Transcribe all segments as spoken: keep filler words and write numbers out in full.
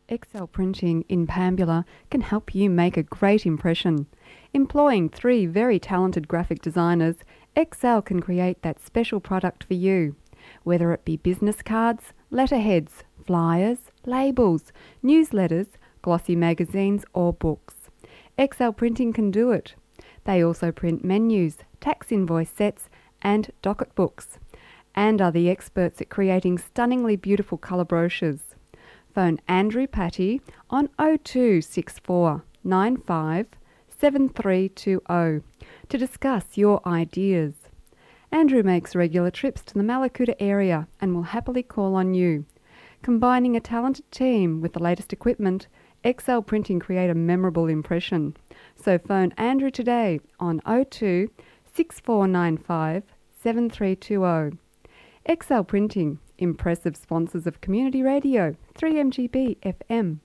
Excel Printing in Pambula can help you make a great impression. Employing three very talented graphic designers, Excel can create that special product for you. Whether it be business cards, letterheads, flyers, labels, newsletters, glossy magazines or books, Excel Printing can do it. They also print menus, tax invoice sets and docket books, and are the experts at creating stunningly beautiful colour brochures. Phone Andrew Patty on oh two six four nine five seven three two oh to discuss your ideas. Andrew makes regular trips to the Mallacoota area and will happily call on you. Combining a talented team with the latest equipment, Excel Printing create a memorable impression. So phone Andrew today on oh two six four nine five seven three two oh. Excel Printing, impressive sponsors of Community Radio, three M G B F M.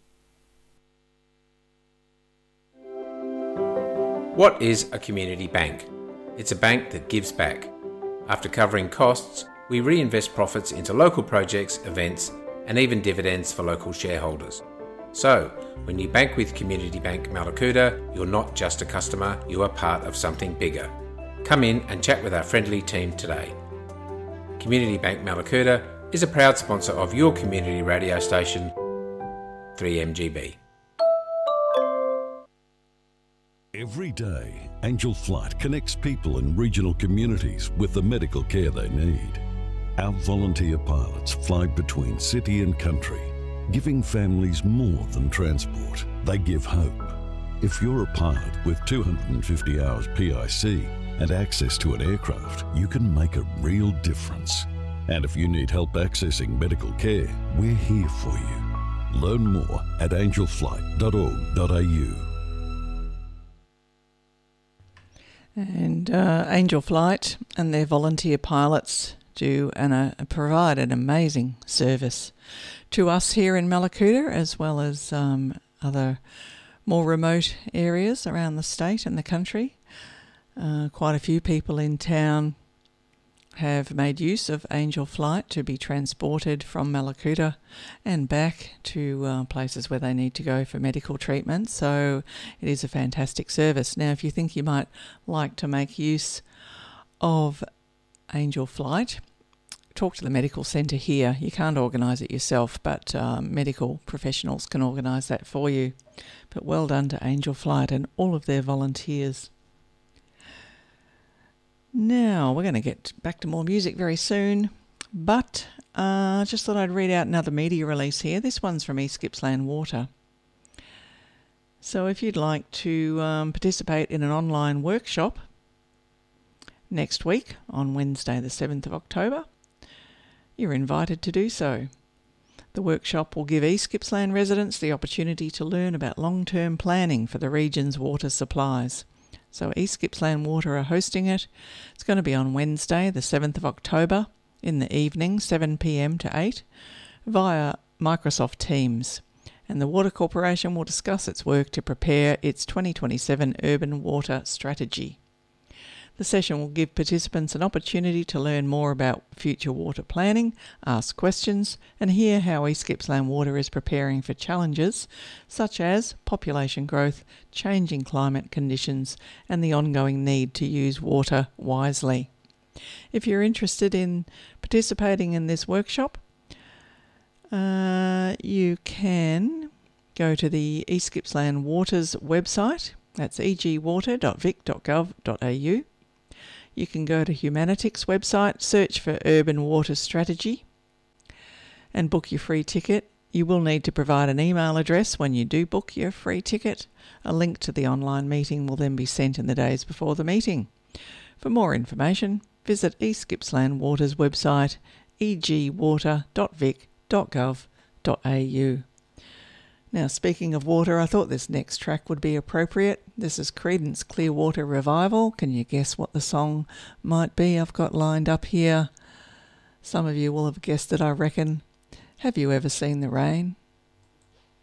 What is a community bank? It's a bank that gives back. After covering costs, we reinvest profits into local projects, events, and even dividends for local shareholders. So, when you bank with Community Bank Mallacoota, you're not just a customer, you are part of something bigger. Come in and chat with our friendly team today. Community Bank Mallacoota is a proud sponsor of your community radio station, three M G B. Every day, Angel Flight connects people in regional communities with the medical care they need. Our volunteer pilots fly between city and country, giving families more than transport. They give hope. If you're a pilot with two hundred fifty hours P I C and access to an aircraft, you can make a real difference. And if you need help accessing medical care, we're here for you. Learn more at angel flight dot org dot a u. And uh, Angel Flight and their volunteer pilots do and uh, provide an amazing service to us here in Mallacoota, as well as um, other more remote areas around the state and the country. Uh, quite a few people in town have made use of Angel Flight to be transported from Mallacoota and back to uh, places where they need to go for medical treatment. So it is a fantastic service. Now, if you think you might like to make use of Angel Flight, talk to the medical centre here. You can't organise it yourself, but um, medical professionals can organise that for you. But well done to Angel Flight and all of their volunteers. Now, we're going to get back to more music very soon, but I uh, just thought I'd read out another media release here. This one's from East Gippsland Water. So if you'd like to um, participate in an online workshop next week on Wednesday the seventh of October, you're invited to do so. The workshop will give East Gippsland residents the opportunity to learn about long-term planning for the region's water supplies. So East Gippsland Water are hosting it. It's going to be on Wednesday, the seventh of October, in the evening, seven p.m. to eight, via Microsoft Teams. And the Water Corporation will discuss its work to prepare its twenty twenty-seven Urban Water Strategy. The session will give participants an opportunity to learn more about future water planning, ask questions, and hear how East Gippsland Water is preparing for challenges such as population growth, changing climate conditions, and the ongoing need to use water wisely. If you're interested in participating in this workshop, uh, you can go to the East Gippsland Water's website. That's e g water dot vic dot gov dot a u. You can go to Humanitics website, search for Urban Water Strategy and book your free ticket. You will need to provide an email address when you do book your free ticket. A link to the online meeting will then be sent in the days before the meeting. For more information, visit East Gippsland Water's website, e g water dot vic dot gov dot a u. Now, speaking of water, I thought this next track would be appropriate. This is Creedence Clearwater Revival. Can you guess what the song might be I've got lined up here? Some of you will have guessed it, I reckon. Have you ever seen the rain?